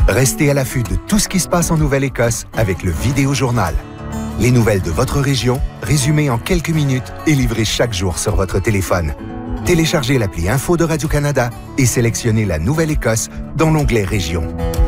Restez à l'affût de tout ce qui se passe en Nouvelle-Écosse avec le Vidéojournal. Les nouvelles de votre région, résumées en quelques minutes et livrées chaque jour sur votre téléphone. Téléchargez l'appli Info de Radio-Canada et sélectionnez la Nouvelle-Écosse dans l'onglet Région.